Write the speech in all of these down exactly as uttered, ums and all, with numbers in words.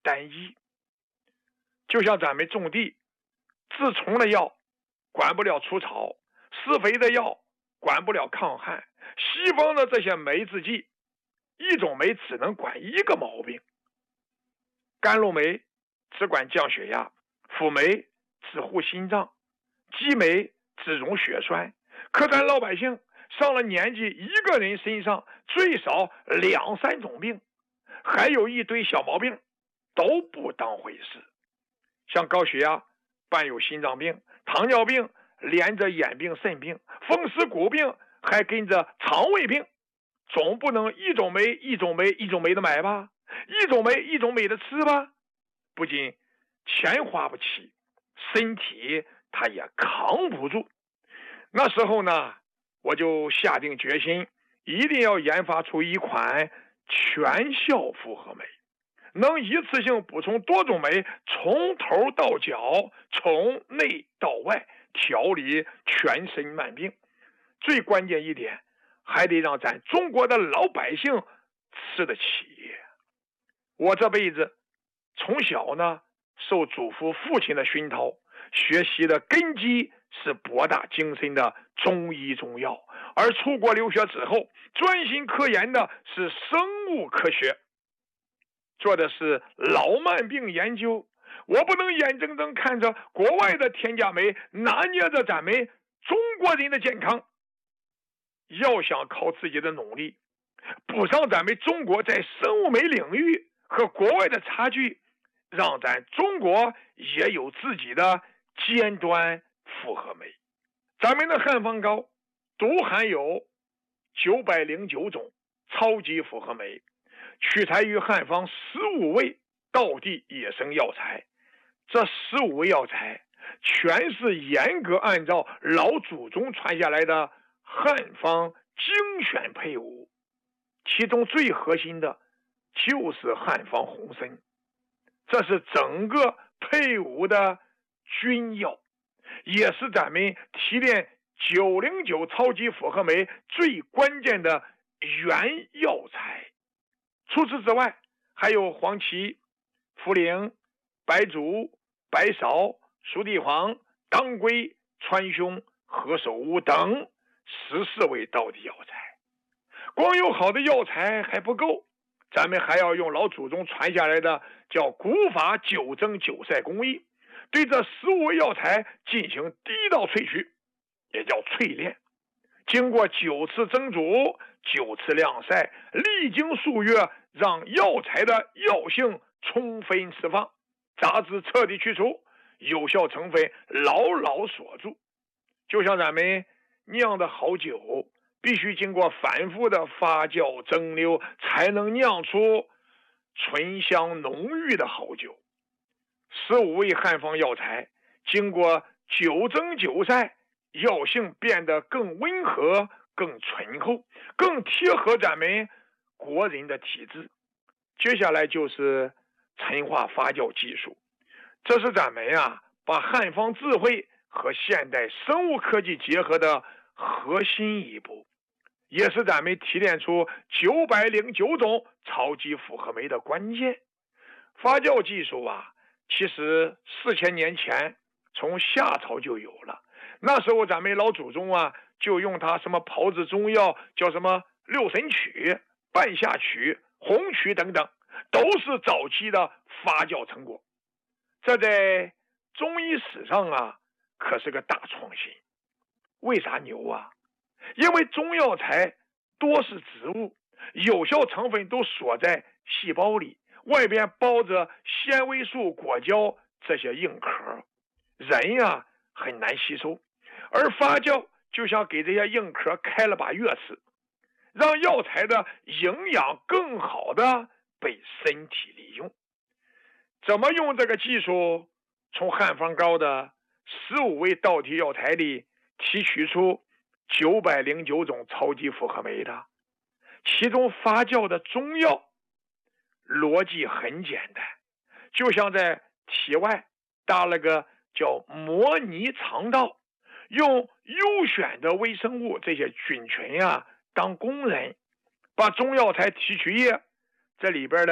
单一。就像咱们种地，治虫的药管不了除草，施肥的药管不了抗旱。西方的这些梅子剂，一种梅只能管一个毛病。甘露梅只管降血压，辅梅只护心脏，鸡梅只溶血栓。可咱老百姓上了年纪，一个人身上最少两三种病，还有一堆小毛病都不当回事。像高血压伴有心脏病，糖尿病连着眼病肾病，风湿骨病还跟着肠胃病。总不能一种梅一种梅一种梅的买吧，一种梅一种梅的吃吧。不仅钱花不起，身体它也扛不住。那时候呢，我就下定决心，一定要研发出一款全效复合酶，能一次性补充多种酶，从头到脚，从内到外调理全身慢病。最关键一点，还得让咱中国的老百姓吃得起。我这辈子从小呢，受祖父父亲的熏陶，学习的根基是博大精深的中医中药，而出国留学之后，专心科研的是生物科学，做的是老慢病研究。我不能眼睁睁看着国外的添加酶拿捏着咱们中国人的健康。要想靠自己的努力补上咱们中国在生物酶领域和国外的差距，让咱中国也有自己的尖端复合酶。咱们的汉方膏独含有九百零九种超级复合酶，取材于汉方十五味道地野生药材。这十五味药材全是严格按照老祖宗传下来的汉方精选配伍，其中最核心的就是汉方红参，这是整个配伍的君药，也是咱们提炼九零九超级复合酶最关键的原药材。除此之外，还有黄芪、茯苓、白术、白芍、熟地黄、当归、川芎、何首乌等十四味道地药材。光有好的药材还不够，咱们还要用老祖宗传下来的叫古法九蒸九晒工艺，对这十五味药材进行第一道萃取，也叫淬炼。经过九次蒸煮，九次晾晒，历经数月，让药材的药性充分释放，杂质彻底去除，有效成分牢牢锁住。就像咱们酿的好酒，必须经过反复的发酵蒸馏，才能酿出醇香浓郁的好酒。十五味汉方药材经过九蒸九晒，药性变得更温和、更醇厚，更贴合咱们国人的体质。接下来就是陈化发酵技术，这是咱们啊把汉方智慧和现代生物科技结合的核心一步，也是咱们提炼出九百零九种超级复合酶的关键。发酵技术啊，其实四千年前从夏朝就有了。那时候咱们老祖宗啊，就用它什么炮制中药，叫什么六神曲、半夏曲、红曲等等，都是早期的发酵成果。这在中医史上啊，可是个大创新。为啥牛啊？因为中药材多是植物，有效成分都锁在细胞里，外边包着纤维素、果胶这些硬壳，人呀很难吸收。而发酵就像给这些硬壳开了把钥匙，让药材的营养更好的被身体利用。怎么用这个技术？从汉方膏的十五味道地药材里提取出九百零九种超级复合酶的，其中发酵的中药逻辑很简单，就像在体外搭了个叫模拟肠道，用优选的微生物这些菌群啊当工人，把中药材提取液这里边的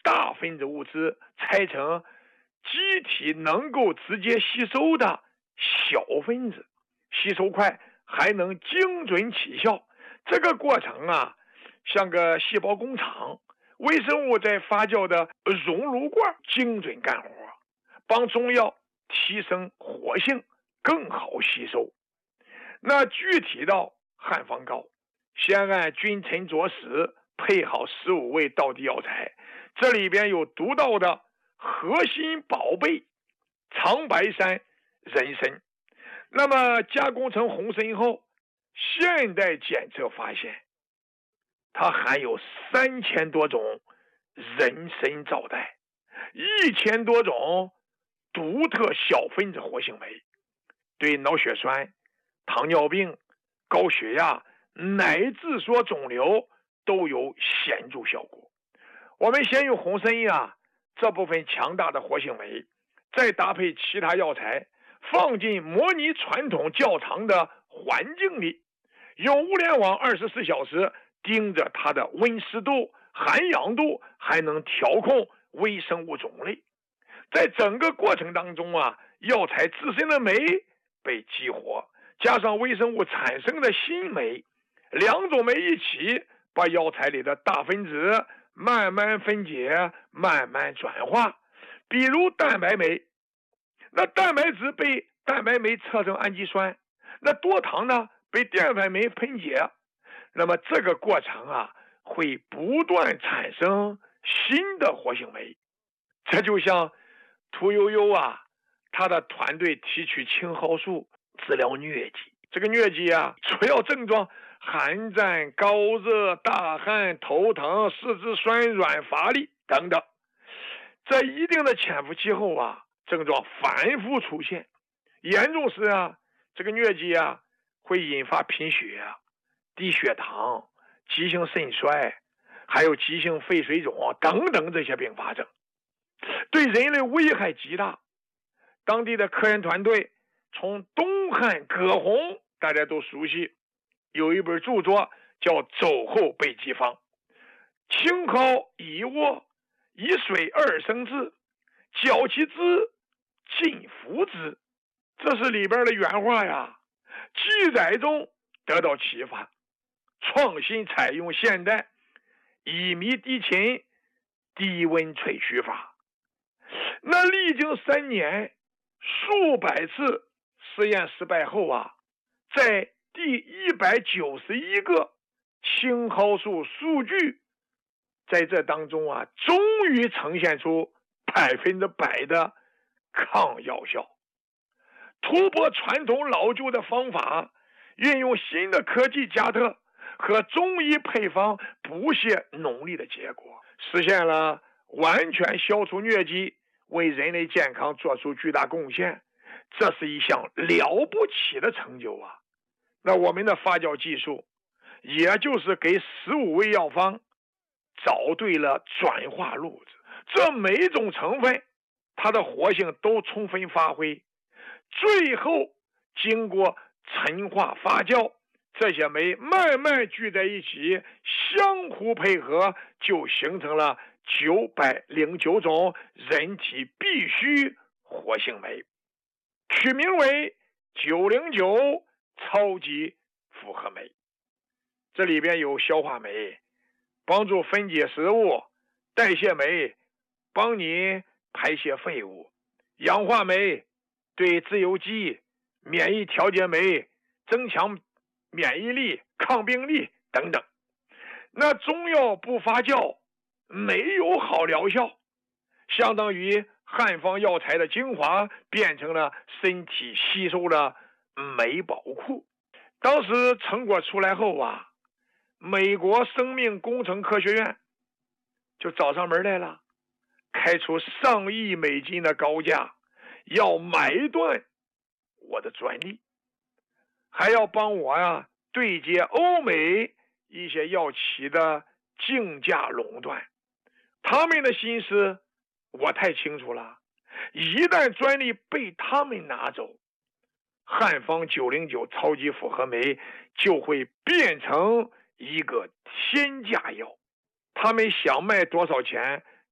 大分子物质拆成机体能够直接吸收的小分子，吸收快还能精准起效。这个过程啊，像个细胞工厂，微生物在发酵的熔炉罐精准干活，帮中药提升活性，更好吸收。那具体到汉方膏，先按君臣佐使配好十五味道地药材，这里边有独到的核心宝贝长白山人参。那么加工成红参后，现代检测发现它含有三千多种人参皂苷，一千多种独特小分子活性酶，对脑血栓、糖尿病、高血压乃至说肿瘤都有显著效果。我们先用红参呀这部分强大的活性酶，再搭配其他药材，放进模拟传统较长的环境里，用物联网二十四小时盯着它的温湿度、含氧度，还能调控微生物种类。在整个过程当中啊，药材自身的酶被激活，加上微生物产生的新酶，两种酶一起把药材里的大分子慢慢分解，慢慢转化。比如蛋白酶，那蛋白质被蛋白酶测成氨基酸，那多糖呢被淀粉酶分解。那么这个过程啊，会不断产生新的活性酶。这就像屠呦呦啊，他的团队提取青蒿素治疗疟疾。这个疟疾啊，主要症状寒战、高热、大汗、头疼、四肢酸软、乏力等等。在一定的潜伏期后啊，症状反复出现，严重时啊，这个疟疾啊会引发贫血、低血糖、急性肾衰，还有急性肺水肿等等这些并发症，对人类危害极大。当地的科研团队从东汉葛洪，大家都熟悉，有一本著作叫《肘后备急方》，青蒿一握，以水二升之，绞其汁，浸服之。这是里边的原话呀。记载中得到启发，创新采用现代乙醚低嗪低温萃取法。那历经三年数百次实验失败后啊，在第一百九十一个青蒿素数据，在这当中啊，终于呈现出百分之百的抗药效，突破传统老旧的方法，运用新的科技加特和中医配方补泻脓痢的结果，实现了完全消除疟疾，为人类健康做出巨大贡献。这是一项了不起的成就啊！那我们的发酵技术，也就是给十五味药方找对了转化路子，这每种成分它的活性都充分发挥，最后经过陈化发酵，这些酶慢慢聚在一起，相互配合，就形成了九百零九种人体必需活性酶，取名为九零九超级复合酶。这里边有消化酶，帮助分解食物；代谢酶，帮你排泄废物；氧化酶，对自由基；免疫调节酶，增强免疫力、抗病力等等。那中药不发酵，没有好疗效，相当于汉方药材的精华变成了身体吸收的酶宝库。当时成果出来后啊，美国生命工程科学院就找上门来了，开出上亿美金的高价，要买断我的专利，还要帮我呀对接欧美一些药企的竞价垄断。他们的心思我太清楚了，一旦专利被他们拿走，汉方九零九超级复合酶就会变成一个天价药，他们想卖多少钱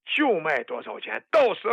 就卖多少钱，到时